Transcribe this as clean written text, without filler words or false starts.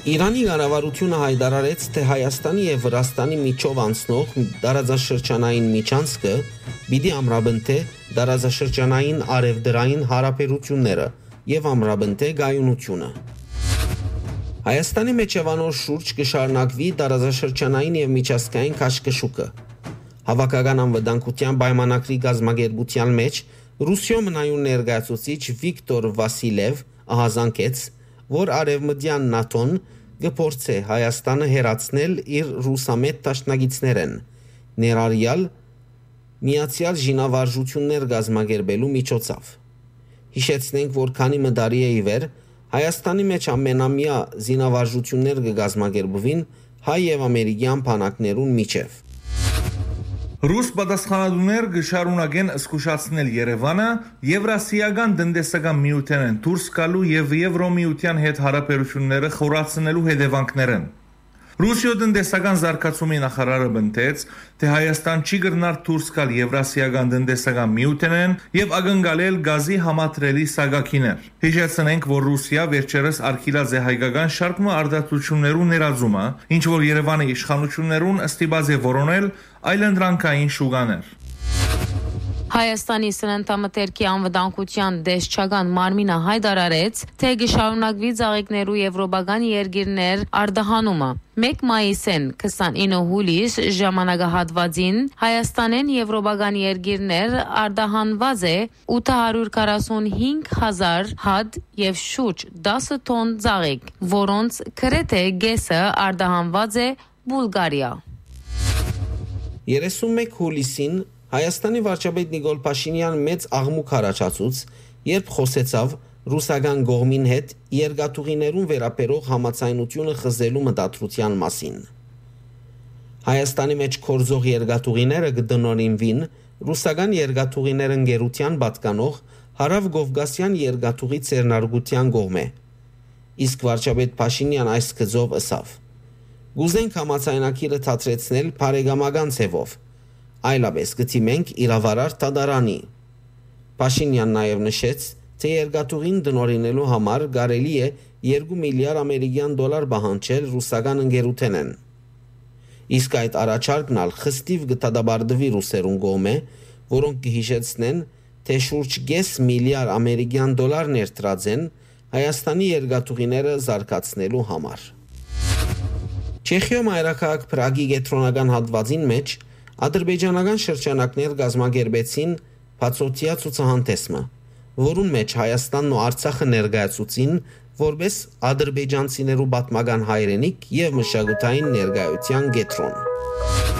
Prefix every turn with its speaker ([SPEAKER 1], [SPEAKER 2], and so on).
[SPEAKER 1] Իրանի կառավարությունը հայտարարեց, թե Հայաստանի եւ Վրաստանի միջով անցնող տարածաշրջանային միջանցքը պիտի ամրապնդի տարածաշրջանային արևդրային հարաբերությունները եւ ամրապնդի գայունությունը։ Հայաստանի մեջ անոր շուրջ կշարունակվի տարածաշրջանային եւ միջազգային քաշքշուկը։ Հավաքական անվտանգության պայմանագրի գազագերբության մեջ Ռուսիո մնայուն ներկայացուցիչ Վիկտոր Վասիլև ահազանգեց, որ արևմտյան ՆԱՏՕ-ն կփորձի Հայաստանը հերացնել իր ռուսամետ դաշնակիցներեն, ներառյալ միացյալ զինավարժություններ գազագերբելու միջոցով։ Հիշեցնենք, որ քանի մդարի է ի վեր Հայաստանի մեջ ամենամյա զինավարժություններ կգազմագերբվին հայ եւ ամերիկյան բանակներուն միջև։
[SPEAKER 2] Ռուս պատասխանատուներ կշարունակեն զսկուշացնել Երևանը Եվրասիական տնտեսական միութենեն դուրս գալու եւ Եվրոմիության հետ հարաբերությունները խորացնելու հետևանքներն։ Ռուսիո տնտեսական զարգացումի նախարարը բնտեց, թե Հայաստան չի կրնար դուրս գալ Եվրասիական տնտեսական միութենեն եւ ակնկալել գազի համատրելի սագակիներ։ Հիշեցնենք, որ Ռուսիա վերջերս արգելած է հայկական շարք արտադրություններու ներազումը, ինչ որ Երևանի իշխանություններուն ստիպած է որոնել այլընտրանքային շուկաներ։
[SPEAKER 3] Հայաստանի սննդամթերքի անվտանգության դեսչական մարմինը հայտարարեց, թե կշարունակվի ծաղիկներու եվրոպական երկիրներ արտահանումը։ 1 մայիսին 29 հուլիս ժամանակահատվածին Հայաստանեն եվրոպական երկիրներ արտահանված է 845,000 հատ եւ շուրջ 10 տոն ծաղիկ, որոնց գրեթե կեսը արտահանված է Բուլղարիա։
[SPEAKER 1] 31 հուլիսին Հայաստանի վարչապետ Նիկոլ Փաշինյան մեծ աղմուկ առաջացուց, երբ խոսեցավ ռուսական կողմին հետ երկաթուղիներուն վերաբերող համաձայնությունը խզելու մտադրության մասին։ Հայաստանի մեջ կորզող երկաթուղիները կդնորինվին ռուսական երկաթուղիներ ընկերության պատկանող Հարավ Կովկասյան երկաթուղի ցերնարգության կողմէ։ Իսկ վարչապետ Փաշինյան այս գծով ասավ. «Գուզենք համաձայնակիրը թատրեցնել բարեկամական ձևով, այլապես գտիմենք իրավարար դատարանի»։ Փաշինյան նաև նշեց, թե երկաթուղին դնորինելու համար կարելի է 2 միլիարդ ամերիկյան դոլար պահանջել ռուսական ընկերութենեն։ Իսկ այդ առաջարկն ալ խստիվ կդատապարտվի ռուսերուն կողմէ, որոնք կհիշեցնեն, թե շուրջ 5 միլիարդ ամերիկյան դոլար ներդրած են Հայաստանի երկաթուղիները զարգացնելու համար։ Չեխիո մայրաքաղաք Պրագի կենտրոնական հատվածին մեջ ադրբեջանական շրջանակներ գազմագերբեցին բացօթյա ցուցահանդեսը, որուն մեջ Հայաստանն ու Արցախը ներկայացուցին որպես ադրբեջանցիներու պատմական հայրենիք եւ մշակութային ներկայության կենտրոն։